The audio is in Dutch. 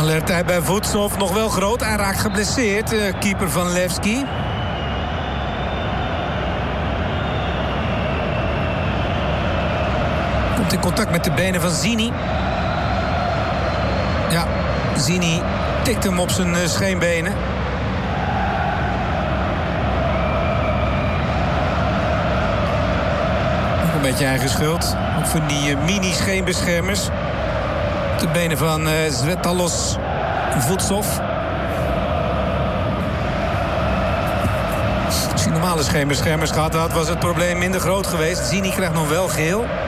Alertheid bij Voetsov nog wel groot. Hij raakt geblesseerd, keeper van Levski. Komt in contact met de benen van Zini. Ja, Zini tikt hem op zijn scheenbenen. Ook een beetje eigen schuld. Ook van die mini-scheenbeschermers. De benen van Zvetalos Voetsov. Als hij normale scheenbeschermers gehad had, was het probleem minder groot geweest. Zini krijgt nog wel geel.